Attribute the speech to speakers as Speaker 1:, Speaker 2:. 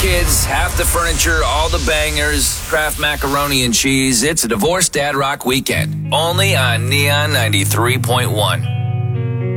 Speaker 1: kids, half the furniture, all the bangers, Kraft macaroni and cheese. It's a Divorce Dad Rock weekend. Only on Neon 93.1.